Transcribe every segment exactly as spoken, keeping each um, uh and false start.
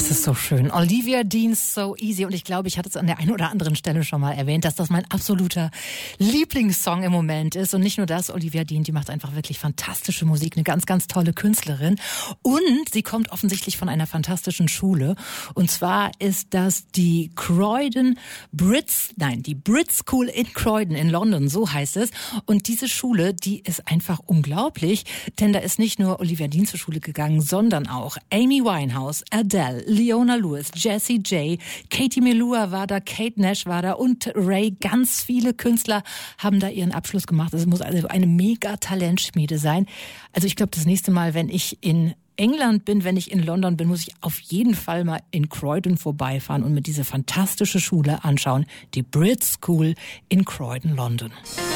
Das ist so schön. Olivia Dean's So Easy. Und ich glaube, ich hatte es an der einen oder anderen Stelle schon mal erwähnt, dass das mein absoluter Lieblingssong im Moment ist. Und nicht nur das, Olivia Dean, die macht einfach wirklich fantastische Musik. Eine ganz, ganz tolle Künstlerin. Und sie kommt offensichtlich von einer fantastischen Schule. Und zwar ist das die Croydon Brits, nein, die Brit School in Croydon in London, so heißt es. Und diese Schule, die ist einfach unglaublich. Denn da ist nicht nur Olivia Dean zur Schule gegangen, sondern auch Amy Winehouse, Adele, Leona Lewis, Jessie J, Katie Melua war da, Kate Nash war da und Ray. Ganz viele Künstler haben da ihren Abschluss gemacht. Es muss also eine mega Talentschmiede sein. Also ich glaube, das nächste Mal, wenn ich in England bin, wenn ich in London bin, muss ich auf jeden Fall mal in Croydon vorbeifahren und mir diese fantastische Schule anschauen. Die Brit School in Croydon, London.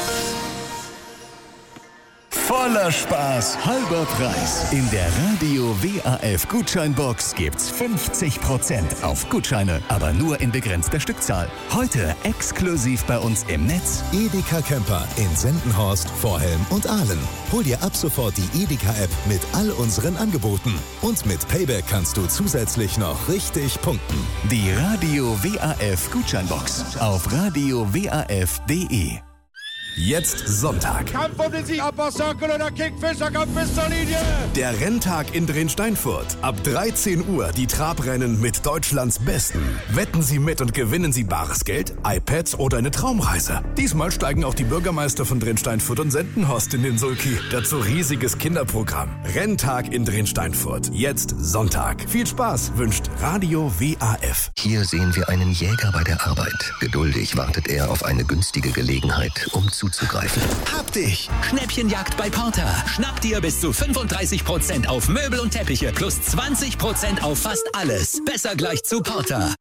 Voller Spaß, halber Preis. In der Radio W A F Gutscheinbox gibt's fünfzig Prozent auf Gutscheine, aber nur in begrenzter Stückzahl. Heute exklusiv bei uns im Netz. Edeka Camper in Sendenhorst, Vorhelm und Aalen. Hol dir ab sofort die Edeka-App mit all unseren Angeboten. Und mit Payback kannst du zusätzlich noch richtig punkten. Die Radio W A F Gutscheinbox auf radio w a f punkt de. Jetzt Sonntag. Kampf um den Sieg. Upper Circle oder Kickfisher kommt bis zur Linie. Der Renntag in Drensteinfurt. Ab dreizehn Uhr die Trabrennen mit Deutschlands Besten. Wetten Sie mit und gewinnen Sie bares Geld, iPads oder eine Traumreise. Diesmal steigen auch die Bürgermeister von Drensteinfurt und Sendenhorst in den Sulki. Dazu riesiges Kinderprogramm. Renntag in Drensteinfurt. Jetzt Sonntag. Viel Spaß wünscht Radio W A F. Hier sehen wir einen Jäger bei der Arbeit. Geduldig wartet er auf eine günstige Gelegenheit, um zuzugreifen. Hab dich! Schnäppchenjagd bei Porter. Schnapp dir bis zu fünfunddreißig Prozent auf Möbel und Teppiche plus zwanzig Prozent auf fast alles. Besser gleich zu Porter.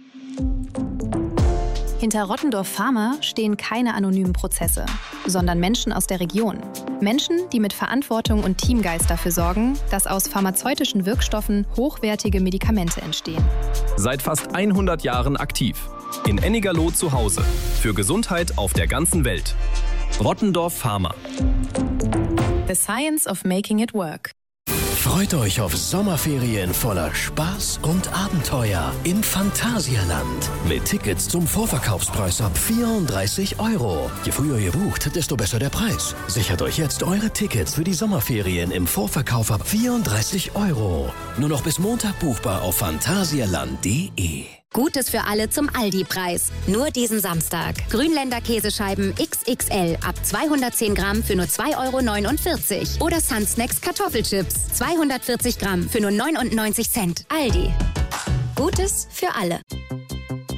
Hinter Rottendorf Pharma stehen keine anonymen Prozesse, sondern Menschen aus der Region. Menschen, die mit Verantwortung und Teamgeist dafür sorgen, dass aus pharmazeutischen Wirkstoffen hochwertige Medikamente entstehen. Seit fast hundert Jahren aktiv. In Ennigerloh zu Hause. Für Gesundheit auf der ganzen Welt. Rottendorf Pharma. The Science of Making It Work. Freut euch auf Sommerferien voller Spaß und Abenteuer im Phantasialand. Mit Tickets zum Vorverkaufspreis ab vierunddreißig Euro. Je früher ihr bucht, desto besser der Preis. Sichert euch jetzt eure Tickets für die Sommerferien im Vorverkauf ab vierunddreißig Euro. Nur noch bis Montag buchbar auf phantasialand punkt de. Gutes für alle zum Aldi-Preis. Nur diesen Samstag. Grünländer Käsescheiben X X L ab zweihundertzehn Gramm für nur zwei Euro neunundvierzig. Oder Sunsnacks Kartoffelchips zweihundertvierzig Gramm für nur neunundneunzig Cent. Aldi. Gutes für alle.